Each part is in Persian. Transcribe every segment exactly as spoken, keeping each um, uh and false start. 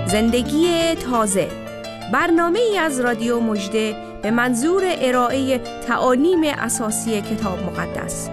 زندگی تازه، برنامه ای از رادیو مژده به منظور ارائه تعالیم اساسی کتاب مقدس.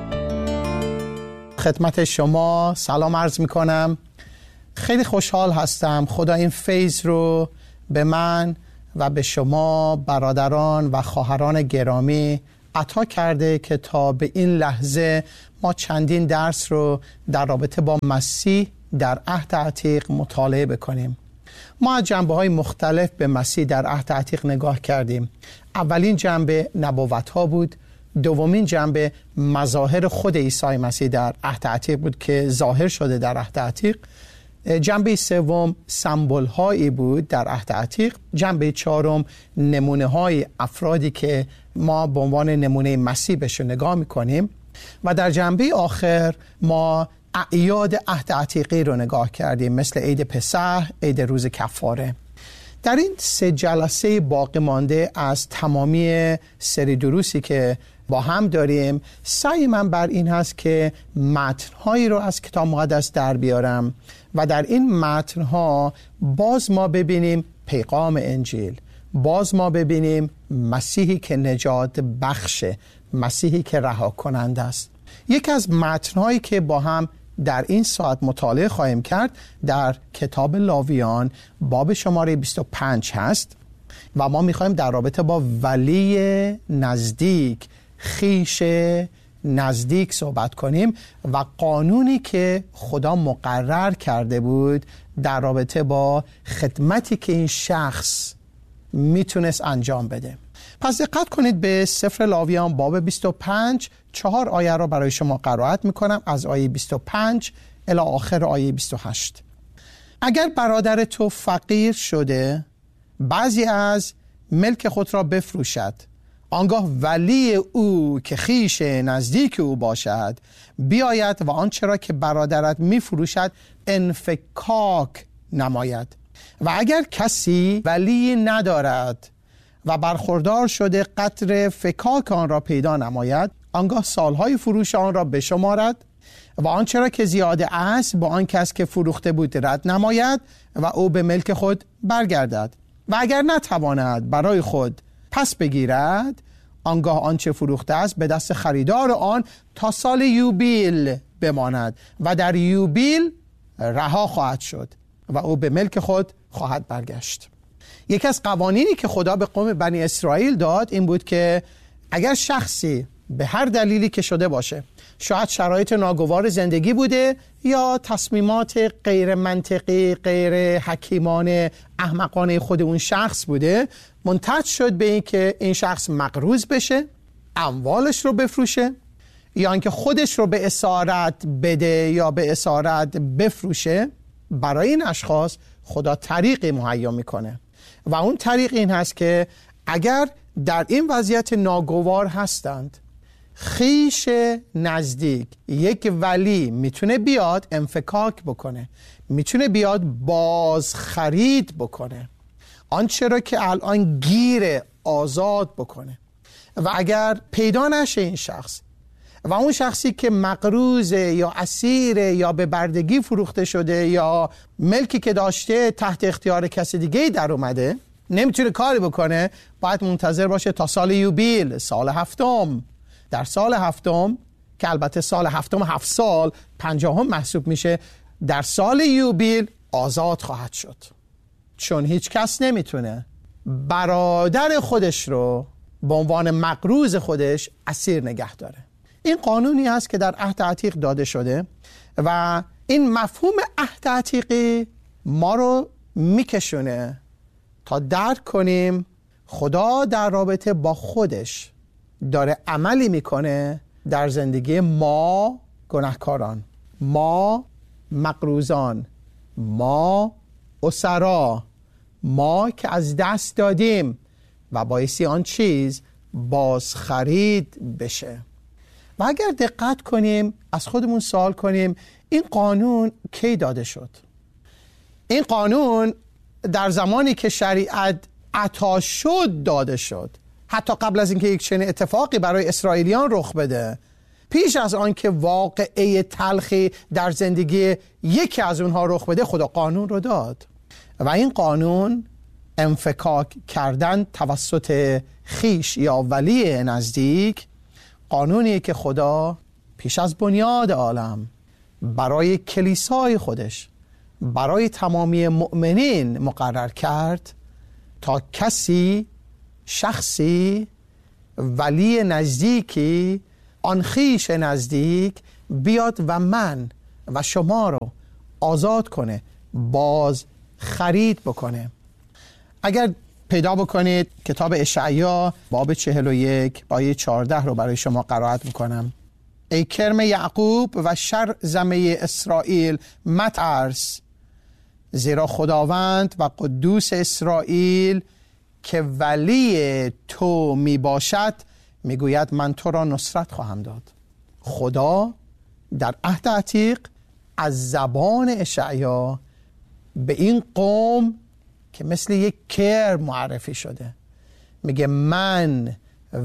خدمت شما سلام عرض می کنم. خیلی خوشحال هستم خدا این فیض رو به من و به شما برادران و خواهران گرامی عطا کرده که تا به این لحظه ما چندین درس رو در رابطه با مسیح در عهد عتیق مطالعه بکنیم. ما از جنبه‌های مختلف به مسیح در عهد عتیق نگاه کردیم. اولین جنبه نبوت‌ها بود، دومین جنبه مظاهر خود عیسی مسیح در عهد عتیق بود که ظاهر شده در عهد عتیق، جنبه سوم سمبول‌هایی بود در عهد عتیق، جنبه چهارم نمونه‌های افرادی که ما به عنوان نمونه مسیح بهشون نگاه می‌کنیم و در جنبه آخر ما اعیاد عهد عتیقی رو نگاه کردیم، مثل عید پسح، عید روز کفاره. در این سه جلسه باقی مانده از تمامی سری دروسی که با هم داریم، سعی من بر این هست که متن‌هایی رو از کتاب مقدس در بیارم و در این متن‌ها باز ما ببینیم پیغام انجیل، باز ما ببینیم مسیحی که نجات بخشه، مسیحی که رها کننده است. یکی از متن‌هایی که با هم در این ساعت مطالعه خواهیم کرد در کتاب لاویان باب شماره بیست و پنج هست و ما می‌خوایم در رابطه با ولی نزدیک، خویش نزدیک صحبت کنیم و قانونی که خدا مقرر کرده بود در رابطه با خدمتی که این شخص میتونست انجام بده. پس دقت کنید به سفر لاویان باب بیست و پنج، چهار آیه را برای شما قرائت میکنم از آیه بیست و پنج الی آخر آیه بیست و هشت. اگر برادر تو فقیر شده بعضی از ملک خود را بفروشد، آنگاه ولی او که خویش نزدیک او باشد بیاید و آنچه را که برادرت میفروشد انفکاک نماید. و اگر کسی ولی ندارد و برخوردار شده قدر فکاک آن را پیدا نماید، آنگاه سالهای فروش آن را بشمارد و آنچه را که زیاده است با آن کس که فروخته بود رد نماید و او به ملک خود برگردد. و اگر نتواند برای خود پس بگیرد، آنگاه آنچه فروخته است به دست خریدار آن تا سال یوبیل بماند و در یوبیل رها خواهد شد و او به ملک خود خواهد برگشت. یکی از قوانینی که خدا به قوم بنی اسرائیل داد این بود که اگر شخصی به هر دلیلی که شده باشه، شاید شرایط ناگوار زندگی بوده یا تصمیمات غیر منطقی، غیر حکیمانه، احمقانه خود اون شخص بوده، منتج شد به این که این شخص مقروض بشه، اموالش رو بفروشه یا اینکه خودش رو به اسارت بده یا به اسارت بفروشه. برای این اشخاص خدا طریقی مهیا میکنه و اون طریق این هست که اگر در این وضعیت ناگوار هستند، خویش نزدیک یک ولی میتونه بیاد انفکاک بکنه، میتونه بیاد باز خرید بکنه، آنچه را که الان گیر آزاد بکنه. و اگر پیدا نشه این شخص و اون شخصی که مقروضه یا اسیره یا به بردگی فروخته شده یا ملکی که داشته تحت اختیار کسی دیگه در اومده، نمیتونه کاری بکنه، باید منتظر باشه تا سال یوبیل، سال هفتم. در سال هفتم که البته سال هفتم هفت سال پنجاهم محسوب میشه، در سال یوبیل آزاد خواهد شد، چون هیچ کس نمیتونه برادر خودش رو به عنوان مقروض خودش اسیر نگه داره. این قانونی است که در عهد عتیق داده شده و این مفهوم عهد عتیقی ما رو میکشونه تا درک کنیم خدا در رابطه با خودش داره عملی میکنه در زندگی ما گناهکاران، ما مقروضان، ما اسرا، ما که از دست دادیم و بایستی آن چیز باز خرید بشه. و اگر دقت کنیم از خودمون سوال کنیم این قانون کی داده شد؟ این قانون در زمانی که شریعت عطا شد داده شد، حتی قبل از اینکه یک چنین اتفاقی برای اسرائیلیان رخ بده، پیش از آن که واقعه تلخی در زندگی یکی از اونها رخ بده، خدا قانون رو داد. و این قانون انفکاک کردن توسط خیش یا ولی نزدیک قانونیه که خدا پیش از بنیاد عالم برای کلیسای خودش، برای تمامی مؤمنین مقرر کرد تا کسی، شخصی، ولی نزدیکی، آن خویش نزدیک بیاد و من و شما رو آزاد کنه، باز خرید بکنه. اگر پیدا بکنید کتاب اشعیا باب چهل و یک آیه چهارده رو برای شما قرائت میکنم. ای کرم یعقوب و شرزمه اسرائیل مترس، زیرا خداوند و قدوس اسرائیل که ولی تو می باشد میگوید من تو را نصرت خواهم داد. خدا در عهد عتیق از زبان اشعیا به این قوم که مثل یک کرم معرفی شده میگه من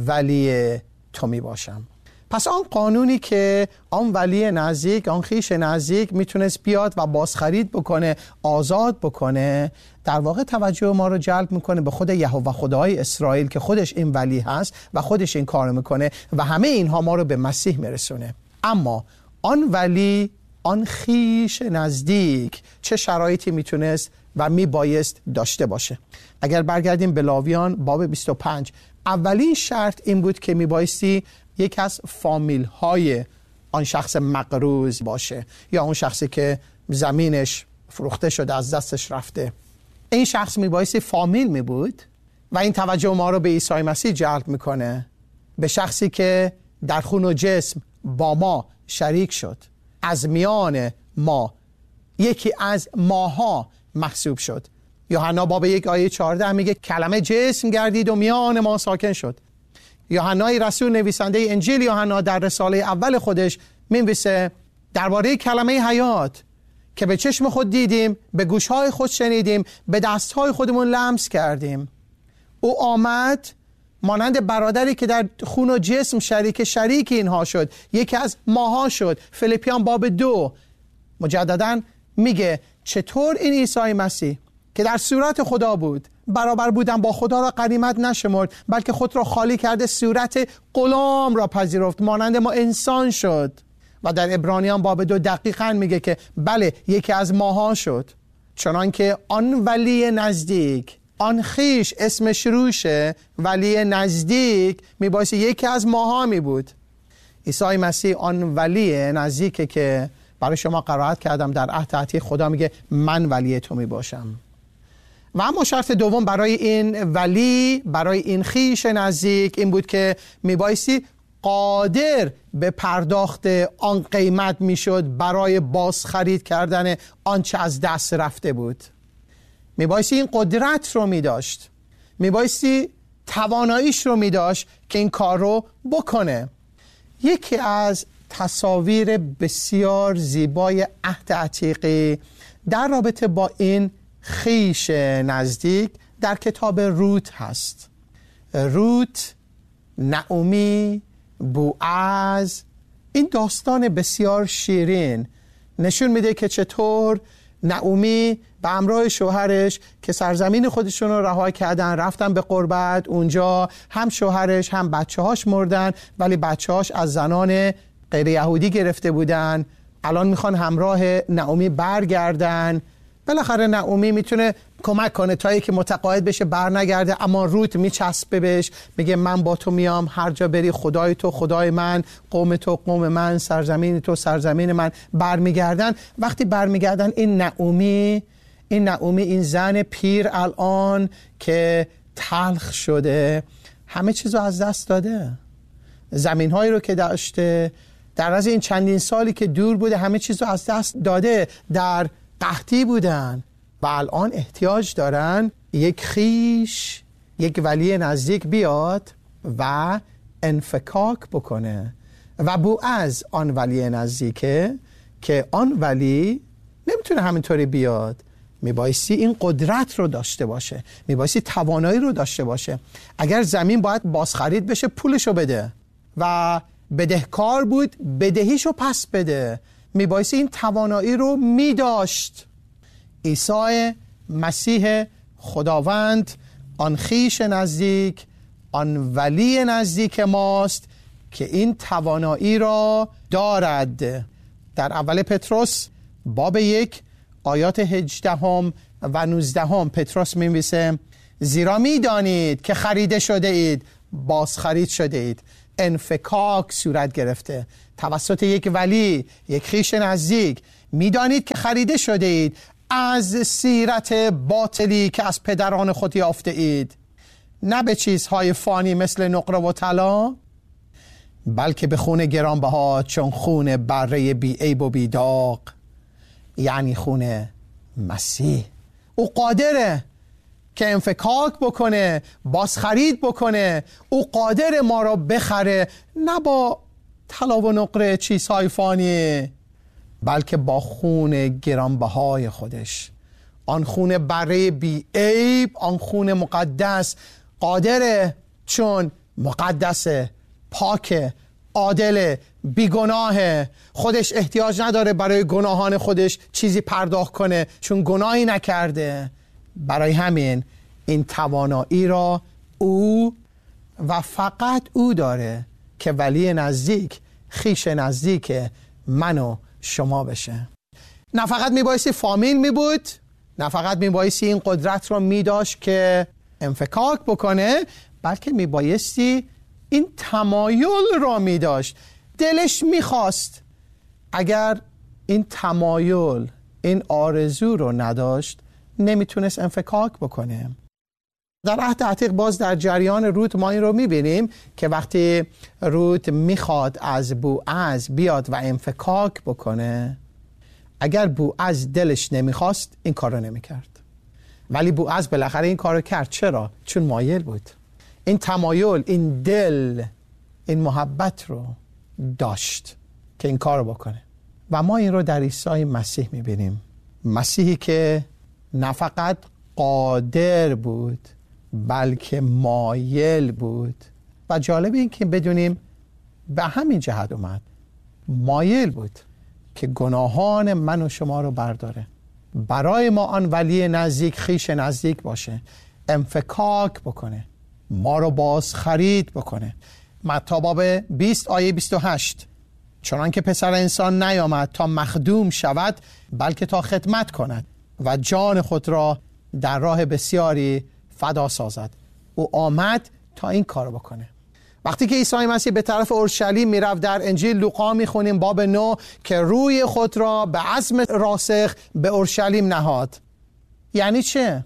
ولی تو می باشم. پس آن قانونی که آن ولی نزدیک، آن خویش نزدیک میتونست بیاد و بازخرید بکنه، آزاد بکنه، در واقع توجه ما رو جلب میکنه به خود یهوه خدای اسرائیل که خودش این ولی هست و خودش این کار میکنه و همه اینها ما رو به مسیح میرسونه. اما آن ولی، آن خویش نزدیک چه شرایطی میتونست و میبایست داشته باشه؟ اگر برگردیم به لاویان باب بیست و پنج، اولین شرط این بود که میبایستی یک از فامیل های آن شخص مقروض باشه یا اون شخصی که زمینش فروخته شده، از دستش رفته. این شخص میبایستی فامیل می بود و این توجه ما رو به عیسی مسیح جلب میکنه، به شخصی که در خون و جسم با ما شریک شد، از میان ما یکی از ماها محسوب شد. یوحنا باب یک آیه چهارده میگه کلمه جسم گردید و میان ما ساکن شد. یوحنای رسول نویسنده انجیل یوحنا در رساله اول خودش می‌نویسه درباره کلمه حیات که به چشم خود دیدیم، به گوشهای خود شنیدیم، به دستهای خودمون لمس کردیم. او آمد مانند برادری که در خون و جسم شریک شریک اینها شد، یکی از ماها شد. فیلیپیان باب دو مجدداً میگه چطور این عیسی مسیح که در صورت خدا بود، برابر بودن با خدا را غنیمت نشمرد، بلکه خود را خالی کرده، صورت غلام را پذیرفت، مانند ما انسان شد. و در عبرانیان باب دو دقیقاً میگه که بله یکی از ماها شد، چنان که آن ولی نزدیک، آن خویش اسمش روشه، ولی نزدیک میبایستی یکی از ماها می بود. عیسی مسیح آن ولی نزدیکه که برای شما قرائت کردم در عهد عتیق. خدا میگه من ولی تو می باشم. و اما شرط دوم برای این ولی، برای این خویش نزدیک این بود که میبایستی قادر به پرداخت آن قیمت میشد برای بازخرید کردن آنچه از دست رفته بود. میبایستی این قدرت رو میداشت، میبایستی تواناییش رو میداشت که این کار رو بکنه. یکی از تصاویر بسیار زیبای عهد عتیقی در رابطه با این خویش نزدیک در کتاب روت هست. روت، نعومی، بوعز، این داستان بسیار شیرین نشون میده که چطور نعومی به همراه شوهرش که سرزمین خودشون رو رها کردن رفتن به غربت، اونجا هم شوهرش هم بچه هاش مردن، ولی بچه هاش از زنان غیر یهودی گرفته بودن. الان میخوان همراه نعومی برگردن. بالاخره نعومی میتونه کمک کنه تا یکی متقاعد بشه بر نگرده، اما روت میچسبه بهش، میگه من با تو میام، هر جا بری خدای تو خدای من، قوم تو قوم من، سرزمین تو سرزمین من. برمیگردن. وقتی برمیگردن این نعومی این نعومی این زن پیر الان که تلخ شده، همه چیزو از دست داده. زمینهایی رو که داشته در از این چندین سالی که دور بوده همه چیزو از دست داده، در قحطی بودن و الان احتیاج دارن یک خویش، یک ولی نزدیک بیاد و انفکاک بکنه. و بوعز آن ولی نزدیکه که آن ولی نمیتونه همینطوری بیاد، میبایستی این قدرت رو داشته باشه، میبایستی توانایی رو داشته باشه. اگر زمین باید بازخرید بشه پولشو بده و بدهکار بود بدهیشو پس بده، میبایستی این توانایی رو میداشت. عیسی مسیح خداوند آن خویش نزدیک، آن ولی نزدیک ماست که این توانایی را دارد. در اول پتروس باب یک آیات هجدهم و نوزدهم پتروس می‌نویسه زیرا می‌دانید که خریده شده اید، باز خرید شده اید. انفکاک صورت گرفته توسط یک ولی، یک خویش نزدیک. می‌دانید که خریده شده اید از سیرت باطلی که از پدران خود یافته اید، نه به چیزهای فانی مثل نقره و طلا، بلکه به خون گرانبها چون خون بره بی عیب و بی داغ، یعنی خون مسیح. او قادره که انفکاک بکنه، بازخرید بکنه. او قادر ما را بخره، نه با طلا و نقره چیزهای فانی، بلکه با خون گرانبهای خودش، آن خون بره بی عیب، آن خون مقدس. قادره چون مقدسه، پاکه، عادل، بیگناهه. خودش احتیاج نداره برای گناهان خودش چیزی پرداخت کنه چون گناهی نکرده. برای همین این توانایی را او و فقط او داره که ولی نزدیک، خویش نزدیک من و شما بشه. نه فقط میبایستی فامیل میبود، نه فقط میبایستی این قدرت را میداشت که انفکاک بکنه، بلکه میبایستی این تمایل را میداشت. دلش میخواست. اگر این تمایل، این آرزو رو نداشت، نمیتونست انفکاک بکنه. در عهد عتیق باز در جریان رود ما این رو میبینیم که وقتی رود میخواد از بوعز بیاد و انفکاک بکنه، اگر بوعز دلش نمیخواست این کار رو نمیکرد، ولی بوعز بالاخره این کار رو کرد. چرا؟ چون مایل بود. این تمایل، این دل، این محبت رو داشت که این کار رو بکنه. و ما این رو در عیسی مسیح میبینیم. مسیحی که نه فقط قادر بود بلکه مایل بود. و جالب این که بدونیم به همین جهت اومد. مایل بود که گناهان من و شما رو برداره، برای ما آن ولی نزدیک، خویش نزدیک باشه، انفکاک بکنه، ما رو باز خرید بکنه. متی باب بیست آیه بیست و هشت چنان که پسر انسان نیامد تا مخدوم شود بلکه تا خدمت کند و جان خود را در راه بسیاری فدا سازد. او آمد تا این کار بکنه. وقتی که عیسی مسیح به طرف اورشلیم میرفت، در انجیل لوقا میخونیم باب نه که روی خود را به عزم راسخ به اورشلیم نهاد. یعنی چه؟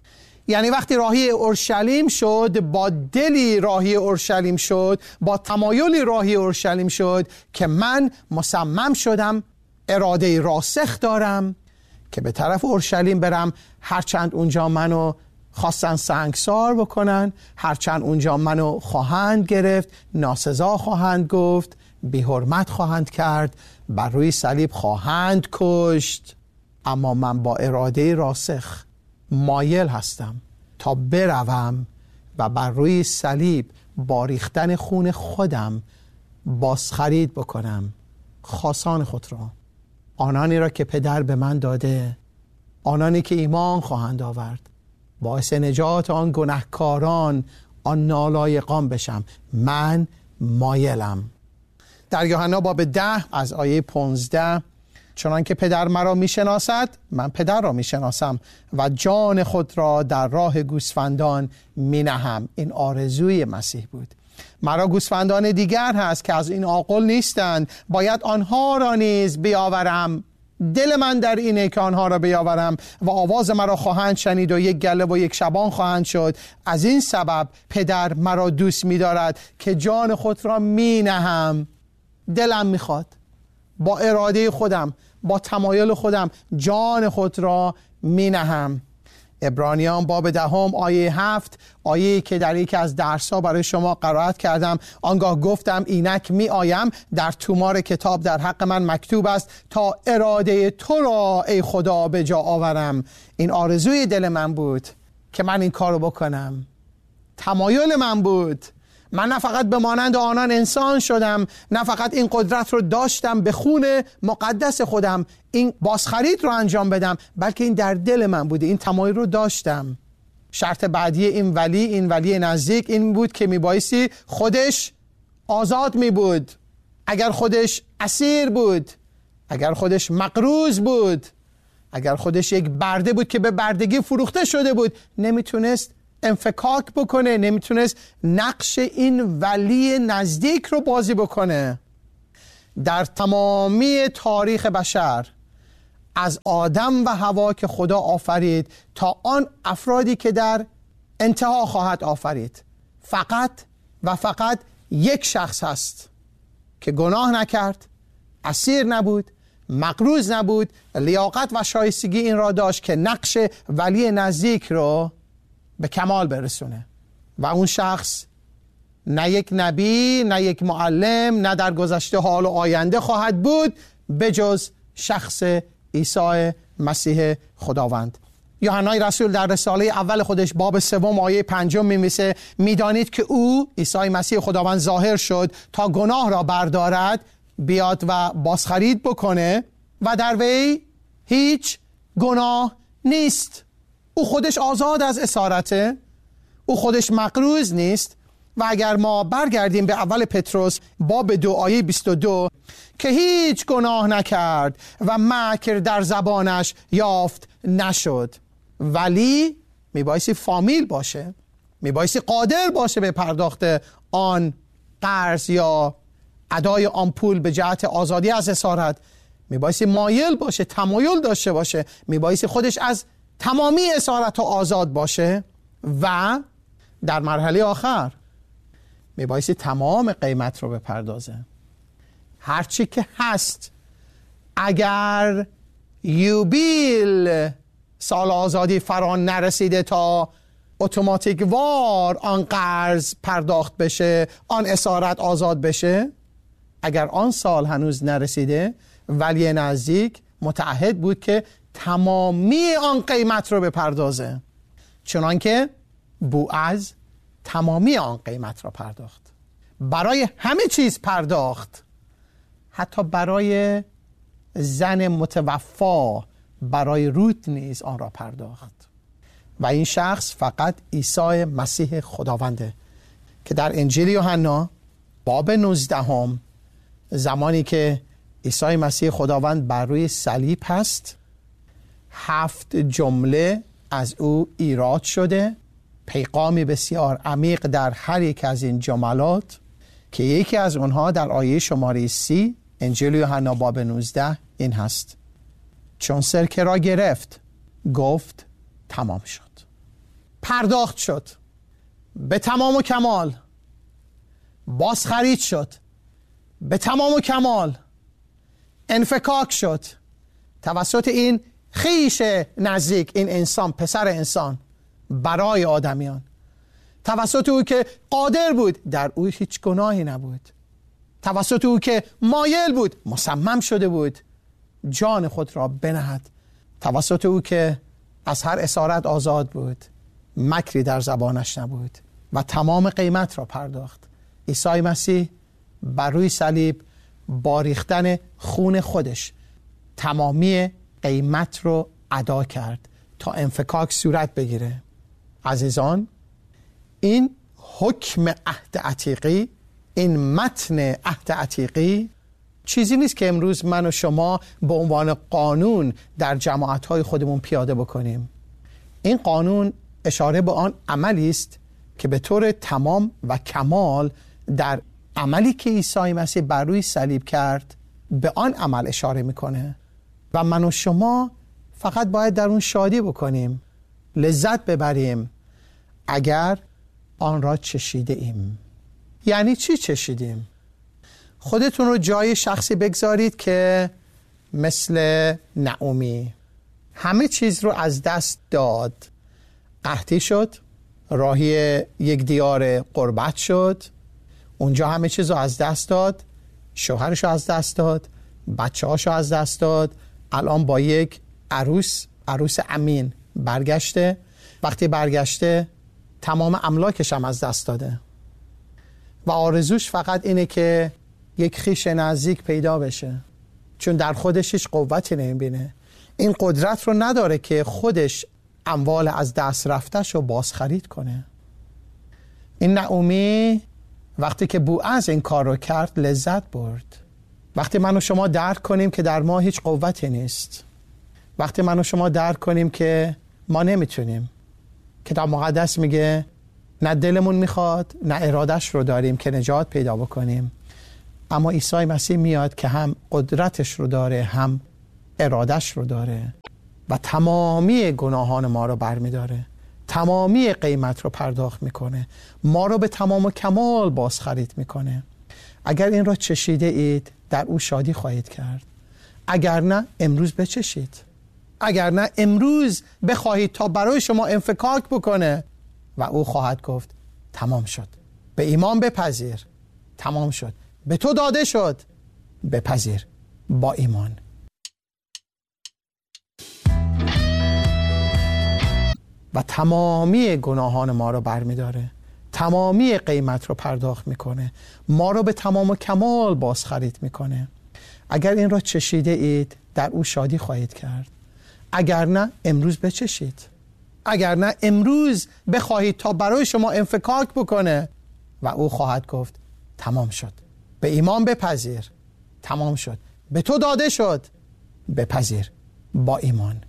یعنی وقتی راهی اورشلیم شد، با دلی راهی اورشلیم شد، با تمایلی راهی اورشلیم شد که من مصمم شدم، اراده راسخ دارم که به طرف اورشلیم برم، هرچند اونجا منو خواستن سنگسار بکنن، هرچند اونجا منو خواهند گرفت، ناسزا خواهند گفت، بی حرمت خواهند کرد، بر روی صلیب خواهند کشت، اما من با اراده راسخ مایل هستم تا بروم و بر روی صلیب با ریختن خون خودم بازخرید بکنم خاصان خود را، آنانی را که پدر به من داده، آنانی که ایمان خواهند آورد، باعث نجات آن گناهکاران، آن نالایقان بشم. من مایلم. در یوحنا باب ده از آیه پانزده چنان که پدر مرا میشناسد من پدر را میشناسم و جان خود را در راه گوسفندان مینهم. این آرزوی مسیح بود. مرا گوسفندان دیگر هست که از این عاقل نیستند، باید آنها را نیز بیاورم. دل من در اینه که آنها را بیاورم و آواز مرا خواهند شنید و یک گله و یک شبان خواهند شد. از این سبب پدر مرا دوست می‌دارد که جان خود را مینهم. دلم میخواد، با اراده خودم، با تمایل خودم جان خود را مینهم. عبرانیان باب دهم آیه هفت، آیه که در یکی از درس‌ها برای شما قرائت کردم، آنگاه گفتم اینک می آیم، در تومار کتاب در حق من مکتوب است تا اراده تو را ای خدا به جا آورم. این آرزوی دل من بود که من این کارو بکنم، تمایل من بود، من نه فقط به مانند آنان انسان شدم، نه فقط این قدرت رو داشتم به خون مقدس خودم این بازخرید رو انجام بدم، بلکه این در دل من بوده، این تمایل رو داشتم. شرط بعدی این ولی، این ولی نزدیک، این بود که میبایستی خودش آزاد می بود. اگر خودش اسیر بود، اگر خودش مقروض بود، اگر خودش یک برده بود که به بردگی فروخته شده بود، نمیتونست انفکاک بکنه، نمیتونست نقش این ولی نزدیک رو بازی بکنه. در تمامی تاریخ بشر، از آدم و حوا که خدا آفرید تا آن افرادی که در انتها خواهد آفرید، فقط و فقط یک شخص هست که گناه نکرد، اسیر نبود، مقروض نبود، لیاقت و شایستگی این را داشت که نقش ولی نزدیک رو به کمال برسونه. و اون شخص نه یک نبی، نه یک معلم، نه در گذشته، حال و آینده خواهد بود به جز شخص عیسی مسیح خداوند. یوحنای رسول در رساله اول خودش باب سوم آیه پنجم می‌نویسه میدانید که او عیسی مسیح خداوند ظاهر شد تا گناه را بردارد، بیاد و بازخرید بکنه و در وی هیچ گناه نیست. او خودش آزاد از اسارته، او خودش مقروض نیست. و اگر ما برگردیم به اول پتروس باب دو آیه بیست و دو که هیچ گناه نکرد و مکر در زبانش یافت نشد، ولی میبایستی فامیل باشه، میبایستی قادر باشه به پرداخت آن قرض یا ادای آن پول به جهت آزادی از اسارت، میبایستی مایل باشه، تمایل داشته باشه، میبایستی خودش از تمامی اسارت ها آزاد باشه و در مرحله آخر میبایستی تمام قیمت رو بپردازه. هرچی که هست. اگر یوبیل سال آزادی فران نرسیده تا اتوماتیک وار آن قرض پرداخت بشه، آن اسارت آزاد بشه، اگر آن سال هنوز نرسیده، ولی نزدیک متعهد بود که تمامی آن قیمت رو بپردازه، چنانکه بوعز تمامی آن قیمت را پرداخت. برای همه چیز پرداخت، حتی برای زن متوفا، برای روت نیز آن را پرداخت. و این شخص فقط عیسی مسیح خداونده که در انجیل یوحنا باب نوزدهم، زمانی که عیسی مسیح خداوند بر روی صلیب هست، هفت جمله از او ایراد شده، پیغامی بسیار عمیق در هر یک از این جملات که یکی از اونها در آیه شماره سی انجیل یوحنا باب نوزده این هست: چون سرکه را گرفت گفت تمام شد. پرداخت شد به تمام و کمال، بازخرید شد به تمام و کمال، انفکاک شد توسط این خویش نزدیک، این انسان، پسر انسان، برای آدمیان، توسط او که قادر بود، در او هیچ گناهی نبود، توسط او که مایل بود، مصمم شده بود جان خود را بنهد، توسط او که از هر اسارت آزاد بود، مکری در زبانش نبود و تمام قیمت را پرداخت. عیسی مسیح بر روی صلیب با ریختن خون خودش تمامی قیمت رو ادا کرد تا انفکاک صورت بگیره. عزیزان، این حکم عهد عتیقی، این متن عهد عتیقی چیزی نیست که امروز من و شما به عنوان قانون در جماعت‌های خودمون پیاده بکنیم. این قانون اشاره به آن عملی است که به طور تمام و کمال در عملی که عیسی مسیح بر روی صلیب کرد به آن عمل اشاره میکنه و من و شما فقط باید در اون شادی بکنیم، لذت ببریم اگر آن را چشیده ایم. یعنی چی چشیدیم؟ خودتون رو جای شخصی بگذارید که مثل نعومی همه چیز رو از دست داد، قحطی شد، راهی یک دیار غربت شد، اونجا همه چیز رو از دست داد، شوهرش رو از دست داد، بچه هاش رو از دست داد، الان با یک عروس عروس امین برگشته. وقتی برگشته تمام املاکش هم از دست داده. و آرزوش فقط اینه که یک خویش نزدیک پیدا بشه، چون در خودش هیچ قوتی نمیبینه. این قدرت رو نداره که خودش اموال از دست رفتش رو بازخرید کنه. این نعومی وقتی که بوعز این کار رو کرد لذت برد. وقتی من و شما درک کنیم که در ما هیچ قوتی نیست، وقتی من و شما درک کنیم که ما نمیتونیم، کتاب مقدس میگه نه دلمون میخواد نه ارادش رو داریم که نجات پیدا بکنیم، اما عیسی مسیح میاد که هم قدرتش رو داره هم ارادش رو داره و تمامی گناهان ما رو برمیداره، تمامی قیمت رو پرداخت میکنه، ما رو به تمام و کمال بازخرید میکنه. اگر این را چشیده اید در او شادی خواهید کرد، اگر نه امروز بچشید، اگر نه امروز بخواهید تا برای شما انفکاک بکنه و او خواهد گفت تمام شد. به ایمان بپذیر، تمام شد. به تو داده شد، بپذیر با ایمان. و تمامی گناهان ما رو برمیداره، تمامی قیمت رو پرداخت میکنه، ما رو به تمام و کمال بازخرید میکنه. اگر این را چشیده اید در او شادی خواهید کرد، اگر نه امروز بچشید، اگر نه امروز بخواهید تا برای شما انفکاک بکنه و او خواهد گفت تمام شد. به ایمان بپذیر، تمام شد. به تو داده شد، بپذیر با ایمان.